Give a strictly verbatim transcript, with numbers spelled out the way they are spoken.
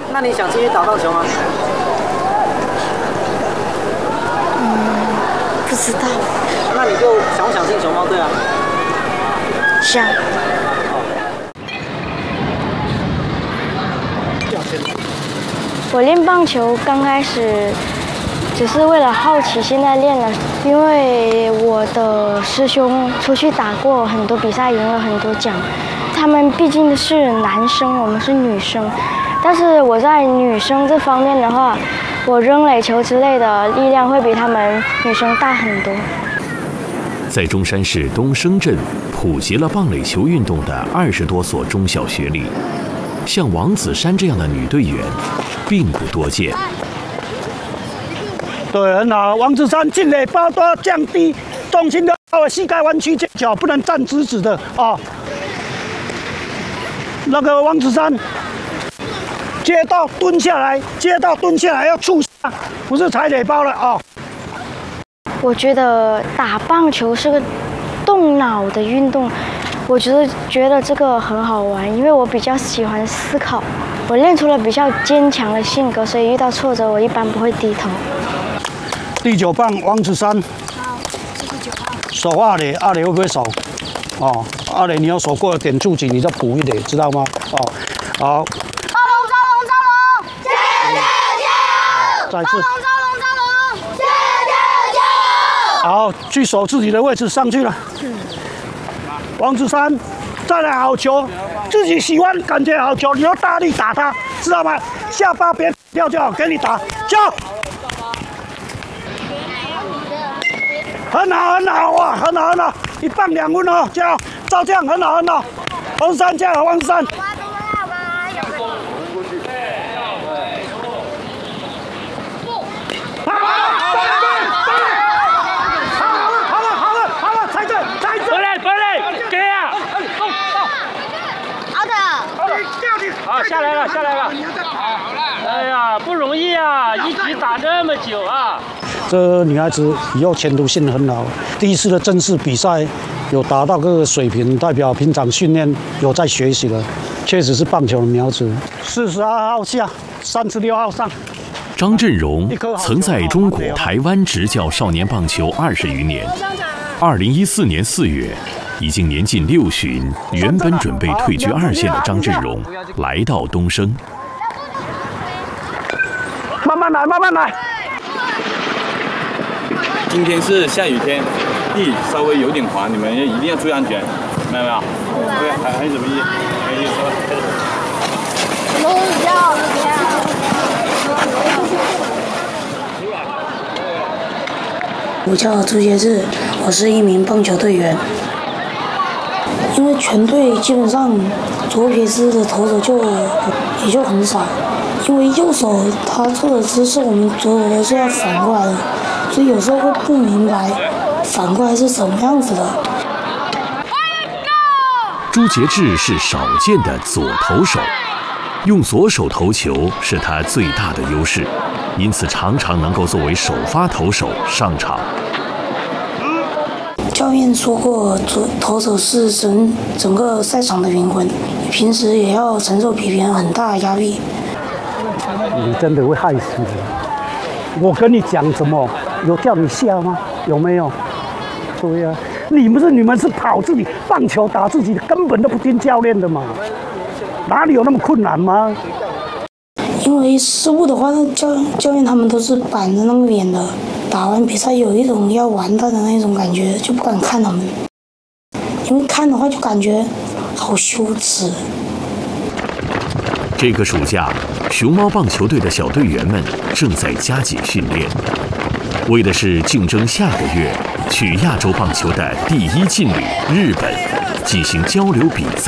那你想继续打棒球吗？ 嗯，不知道。 那你就想不想进熊猫队啊？ 想。我练棒球刚开始只是为了好奇，现在练了，因为我的师兄出去打过很多比赛，赢了很多奖。他们毕竟是男生，我们是女生，但是我在女生这方面的话，我扔垒球之类的力量会比他们女生大很多。 在中山市东升镇普及了棒垒球运动的二十多所中小学里，像王子珊这样的女队员并不多见。 对，很好。王子珊进垒包都要降低重心的，膝盖弯曲，脚不能站直直的啊、哦。那个王子珊接到蹲下来，接到蹲下来要触下，不是踩垒包了啊、哦。 我觉得打棒球是个动脑的运动，我觉得觉得这个很好玩，因为我比较喜欢思考。我练出了比较坚强的性格，所以遇到挫折我一般不会低头。 第九棒王子珊， 好，这是九号。 守二垒，二垒会不会守？哦，二垒你要守过了点触及，你再补一垒，知道吗？哦，好。 超龙，超龙，超龙，加油加油！ 再次。 超龙，超龙，超龙，加油加油！ 好，去守自己的位置，上去了。王子珊，再来好球，自己喜欢感觉好球，你要大力打他，知道吗？下巴别掉就好，给你打，叫。很好，很好哇，很好，很好，一棒两分哦，加油，照这样很好，很好。王子珊加油，王子珊。 好，下来了，下来了。哎呀，不容易啊，一局打这么久啊。 这女孩子以后前途性很好，第一次的正式比赛有达到这个水平，代表平常训练有在学习了，确实是棒球的苗子。四十二号下，三十六号上。 张振荣曾在中国台湾执教少年棒球二十余年。二零一四年四月，已经年近六旬，原本准备退居二线的张振荣来到东升。 慢慢来，慢慢来。 今天是下雨天，地稍微有点滑，你们一定要注意安全，明白没有？对，还还有什么意？还有意思？ 龙叫。 我叫朱杰志，我是一名棒球队员。因为全队基本上左撇子的投手就也就很少，因为右手他做的姿势我们左手的是要反过来的，所以有时候会不明白反过来是什么样子的。 朱杰志是少见的左投手，用左手投球是他最大的优势，因此常常能够作为首发投手上场。 教练说过，左投手是整整个赛场的灵魂，平时也要承受比别人很大的压力。 你真的会害死人！我跟你讲什么？有叫你下吗？有没有？对呀、啊，你们是你们是跑自己棒球打自己的，根本都不听教练的嘛，哪里有那么困难吗？ 因为失误的话，教教练他们都是板着那个脸的。打完比赛有一种要完蛋的那种感觉，就不敢看他们，因为看的话就感觉好羞耻。 这个暑假，熊猫棒球队的小队员们正在加紧训练，为的是竞争下个月去亚洲棒球的第一劲旅日本进行交流比赛。